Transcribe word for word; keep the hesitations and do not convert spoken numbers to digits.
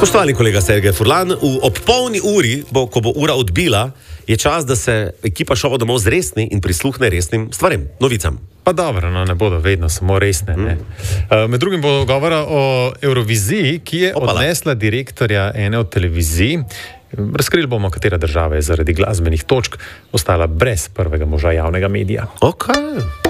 Spoštovani kolega Sergej Furlan, v ob polni uri, bo, ko bo ura odbila, je čas, da se ekipa Šova domov zresni in prisluhne resnim stvarem, novicam. Pa dobro, no, ne bodo vedno samo resne. Ne? Mm. Uh, med drugim bo govora o Euroviziji, ki je Opala. odnesla direktorja ene od televizij. Razkrili bomo, katera država je zaradi glasbenih točk ostala brez prvega moža javnega medija. Okay.